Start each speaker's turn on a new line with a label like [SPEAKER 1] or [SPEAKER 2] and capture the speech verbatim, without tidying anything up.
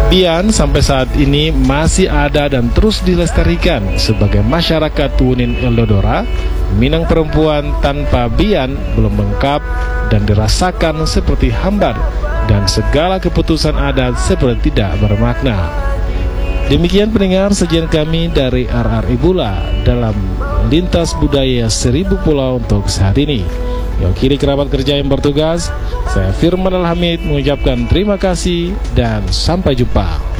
[SPEAKER 1] Bian sampai saat ini masih ada dan terus dilestarikan sebagai masyarakat Wunin Eldodora. Minang perempuan tanpa bian belum lengkap dan dirasakan seperti hambar, dan segala keputusan adat seperti tidak bermakna. Demikian pendengar sajian kami dari R R I Bula dalam Lintas Budaya Seribu Pulau untuk saat ini. Yang kiri kerabat kerja yang bertugas, saya Firman Alhamid mengucapkan terima kasih dan sampai jumpa.